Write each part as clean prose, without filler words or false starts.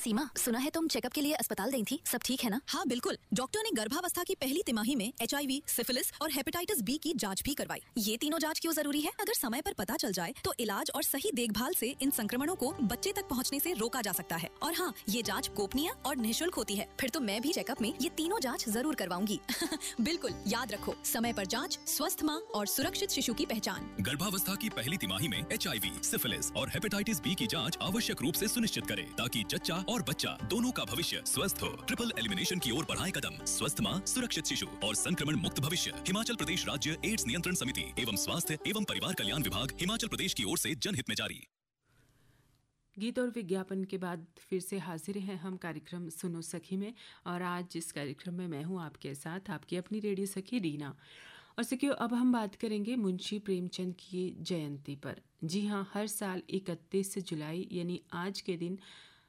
सीमा, सुना है तुम चेकअप के लिए अस्पताल गई थी, सब ठीक है ना? हाँ बिल्कुल, डॉक्टर ने गर्भावस्था की पहली तिमाही में HIV, सिफिलिस और हेपेटाइटिस B की जांच भी करवाई। ये तीनों जांच क्यों जरूरी है? अगर समय पर पता चल जाए तो इलाज और सही देखभाल से इन संक्रमणों को बच्चे तक पहुंचने से रोका जा सकता है। और हाँ, ये जांच गोपनीय और निःशुल्क होती है। फिर तो मैं भी चेकअप में ये तीनों जांच जरूर करवाऊंगी। बिल्कुल, याद रखो, समय पर जांच, स्वस्थ माँ और सुरक्षित शिशु की पहचान। गर्भावस्था की पहली तिमाही में HIV, सिफिलिस और हेपेटाइटिस B की जांच आवश्यक रूप से सुनिश्चित करें ताकि जच्चा और बच्चा दोनों का भविष्य स्वस्थ हो। ट्रिपल एलिमिनेशन की ओर बढ़ाएं कदम। स्वस्थ माँ, सुरक्षित शिशु और संक्रमण मुक्त भविष्य। हिमाचल प्रदेश राज्य एड्स नियंत्रण समिति एवं स्वास्थ्य एवं परिवार कल्याण विभाग, हिमाचल प्रदेश की ओर से जनहित में जारी। गीत और विज्ञापन के बाद फिर से हाजिर हैं हम कार्यक्रम सुनो सखी में। और आज इस कार्यक्रम में मैं हूं आपके साथ, आपकी अपनी रेडियो सखी रीना। और सखियों, अब हम बात करेंगे मुंशी प्रेमचंद की जयंती पर। जी हाँ, हर साल 31 जुलाई यानी आज के दिन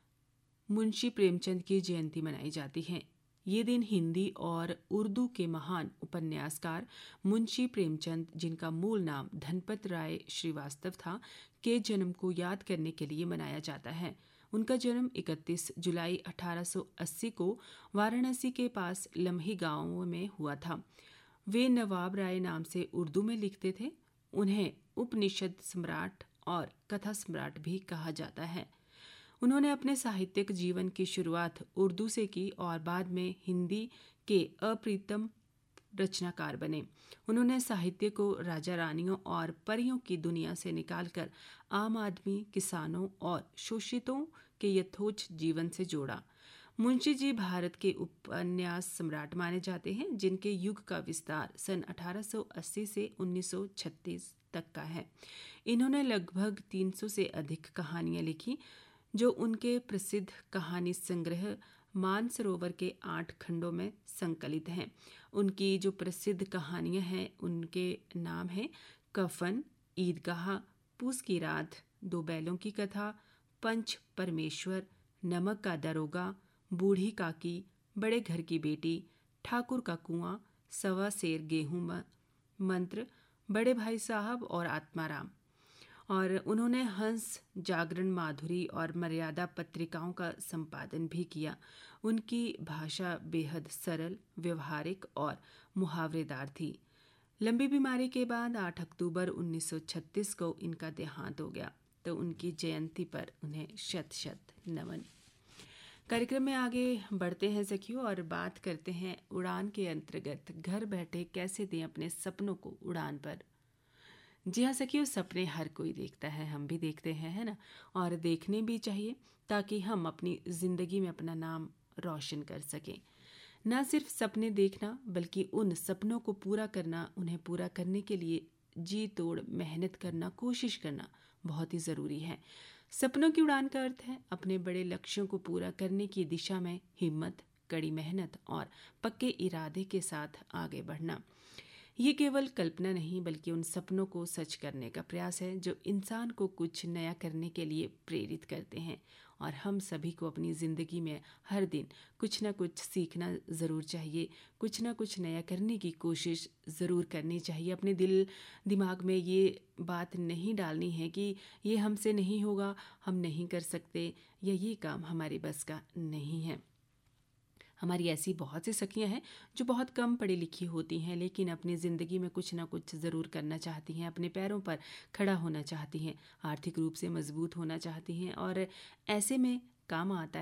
मुंशी प्रेमचंद की जयंती मनाई जाती है। ये दिन हिंदी और उर्दू के महान उपन्यासकार मुंशी प्रेमचंद, जिनका मूल नाम धनपत राय श्रीवास्तव था, के जन्म को याद करने के लिए मनाया जाता है। उनका जन्म 31 जुलाई 1880 को वाराणसी के पास लम्ही गांव में हुआ था। वे नवाब राय नाम से उर्दू में लिखते थे। उन्हें उपनिषद सम्राट और कथा सम्राट भी कहा जाता है। उन्होंने अपने साहित्यिक जीवन की शुरुआत उर्दू से की और बाद में हिंदी के अप्रीतम रचनाकार बने। उन्होंने साहित्य को राजा रानियों और परियों की दुनिया से निकालकर आम आदमी, किसानों और शोषितों के यथोच जीवन से जोड़ा। मुंशी जी भारत के उपन्यास सम्राट माने जाते हैं, जिनके युग का विस्तार सन 1880 से 1936 तक का है। इन्होंने लगभग 300 से अधिक कहानियां लिखी, जो उनके प्रसिद्ध कहानी संग्रह मानसरोवर के 8 खंडों में संकलित हैं। उनकी जो प्रसिद्ध कहानियां हैं, उनके नाम हैं कफन, ईदगाह, पूस की रात, दो बैलों की कथा, पंच परमेश्वर, नमक का दरोगा, बूढ़ी काकी, बड़े घर की बेटी, ठाकुर का कुआं, सवा सेर गेहूं मंत्र, बड़े भाई साहब और आत्माराम। और उन्होंने हंस, जागरण, माधुरी और मर्यादा पत्रिकाओं का संपादन भी किया। उनकी भाषा बेहद सरल, व्यवहारिक और मुहावरेदार थी। लंबी बीमारी के बाद 8 अक्टूबर 1936 को इनका देहांत हो गया। तो उनकी जयंती पर उन्हें शत शत नमन। कार्यक्रम में आगे बढ़ते हैं सखियों और बात करते हैं उड़ान के अंतर्गत घर बैठे कैसे दें अपने सपनों को उड़ान पर। जी हाँ सखियों, सपने हर कोई देखता है, हम भी देखते हैं, है ना? और देखने भी चाहिए ताकि हम अपनी ज़िंदगी में अपना नाम रोशन कर सकें। ना सिर्फ सपने देखना, बल्कि उन सपनों को पूरा करना, उन्हें पूरा करने के लिए जी तोड़ मेहनत करना, कोशिश करना बहुत ही ज़रूरी है। सपनों की उड़ान का अर्थ है अपने बड़े लक्ष्यों को पूरा करने की दिशा में हिम्मत, कड़ी मेहनत और पक्के इरादे के साथ आगे बढ़ना। ये केवल कल्पना नहीं, बल्कि उन सपनों को सच करने का प्रयास है जो इंसान को कुछ नया करने के लिए प्रेरित करते हैं। और हम सभी को अपनी ज़िंदगी में हर दिन कुछ ना कुछ सीखना ज़रूर चाहिए, कुछ ना कुछ नया करने की कोशिश ज़रूर करनी चाहिए। अपने दिल दिमाग में ये बात नहीं डालनी है कि ये हमसे नहीं होगा, हम नहीं कर सकते, या ये काम हमारे बस का नहीं है। हमारी ऐसी बहुत सी सखियां हैं जो बहुत कम पढ़ी लिखी होती हैं, लेकिन अपनी ज़िंदगी में कुछ ना कुछ ज़रूर करना चाहती हैं, अपने पैरों पर खड़ा होना चाहती हैं, आर्थिक रूप से मजबूत होना चाहती हैं। और ऐसे में काम आता है